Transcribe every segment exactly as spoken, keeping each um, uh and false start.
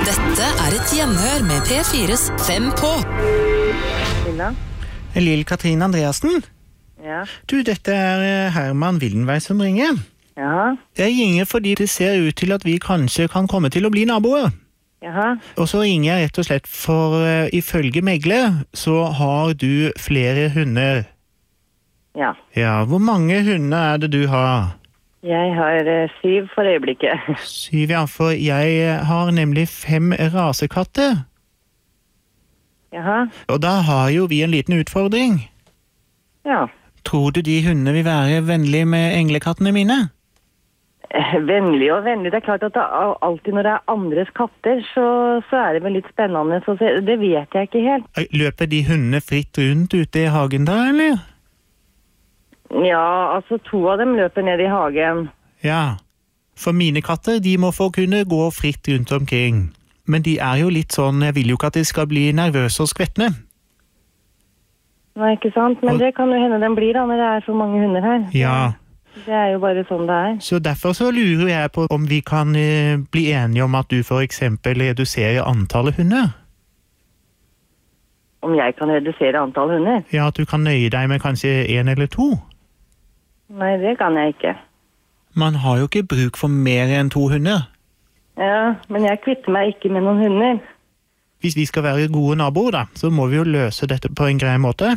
Dette er et gjenhør med P fires Fem på. Lilla? Lill Katrine Andreasen? Ja. Du, dette er Herman Wildenvei som ringer. Ja. Jeg ringer fordi det ser ut til at vi kanskje kan komme til å bli naboer. Jaha. Og så ringer jeg rett og slett for uh, ifølge megler så har du flere hunder. Ja. Ja, hvor mange hunder er det du har? Jeg har uh, syv for øyeblikket. Syv, ja, for jeg har nemlig fem rasekatter. Jaha. Og da har jo vi en liten utfordring. Ja. Tror du de hundene vil være vennlige med englekattene mine? Eh, Vennlig og vennlig. Det er klart at det er alltid når det er andres katter, så, så er det vel litt spennende. Så se- det vet jeg ikke helt. Løper de hundene fritt rundt ute i hagen da, eller? Ja, altså to av dem løper ned i hagen. Ja, for mine katter, de må få kunne gå fritt rundt omkring. Men de er jo litt sånn, jeg vil jo ikke at de skal bli nervøse og skvettende. Nei, ikke sant? Men Og- det kan jo hende den blir da, når det er så mange hunder her. Ja, Det er jo bare sånn det er. så derfor så lurer jeg på om vi kan eh, bli enige om at du for eksempel reduserer antallet hunder. Om jeg kan redusere antall hunder? Ja, at du kan nøye deg med kanskje en eller to. Nei, det kan jeg ikke. Man har jo ikke bruk for mer enn to hunder. Ja, men jeg kvitter meg ikke med noen hunder. Hvis vi skal være gode naboer da, så må vi jo løse dette på en grei måte.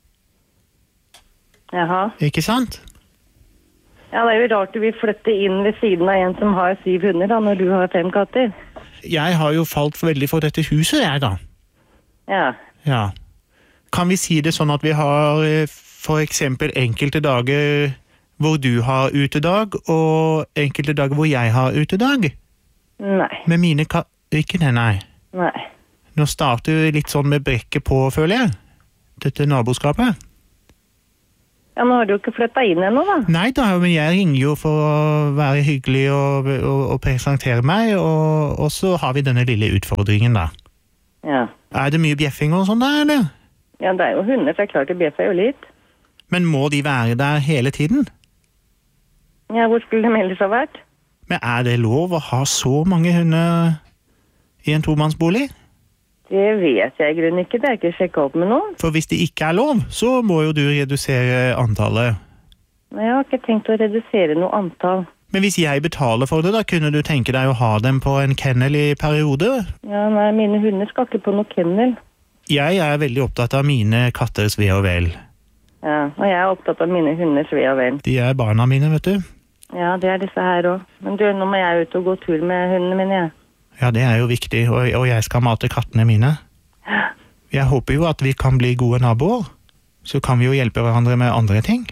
Jaha. Ikke sant? Ja, det er jo rart du vil flytte inn ved siden av en som har syv hunder da, når du har fem katter. Jeg har jo falt veldig for dette huset jeg da. Ja. Ja. Kan vi si det sånn at vi har eh, for eksempel enkelte dager hvor du har utedag, og enkelte dager hvor jeg har utedag? Nei. Med mine ka... Ikke det, nei. Nei. Nå starter vi litt sånn med brekket på, føler jeg. Dette naboskapet. Ja, nå har du jo ikke flyttet inn ennå da. Nei da, men jeg ringer jo for å være hyggelig og, og, og presentere meg, og, og så har vi denne lille utfordringen da. Ja. Er det mye bjeffing og sånn da, eller? Ja, det er jo hunder, for jeg klart det bjeffer jo litt. Men må de være der hele tiden? Ja, hvor skulle de ellers ha vært? Men er det lov å ha så mange hunder i en tomannsbolig? Det vet jeg i grunnen ikke, det er ikke sjekket opp med noen. For hvis det ikke er lov, så må jo du redusere antallet. Nei, jeg har ikke tenkt å redusere noe antall. Men hvis jeg betaler for det, da kunne du tenke deg å ha dem på en kennel i perioder? Ja, nei, mine hunder skal ikke på noe kennel. Jeg er veldig opptatt av mine katters ve og vel. Ja, og jeg er opptatt av mine hunders ve og vel. De er barna mine, vet du. Ja, det er disse her også. Men du, nå må jeg ut og gå tur med hundene mine, ja. Ja, det er jo viktig, og, og jeg skal mate kattene mine. Jeg håper jo at vi kan bli gode naboer. Så kan vi jo hjelpe hverandre med andre ting.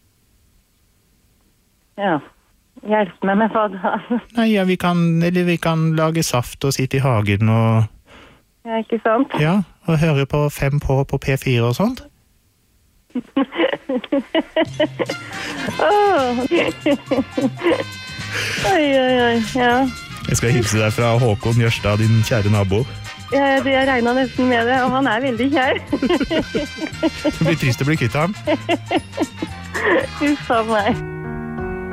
Ja, hjelp meg med hva da? Nei, ja, vi kan, eller vi kan lage saft og sitte i hagen og, Ja, ikke sant? ja, og høre på Fem på på P fire og sånt. Åh. Oi, oi, oi, ja. Jeg skal hilse deg fra Håkon Jørstad, din kjære nabo. Ja, det jeg regnet nesten med det, og han er veldig kjær. Det blir trist å bli kvitt ham. Huff av meg.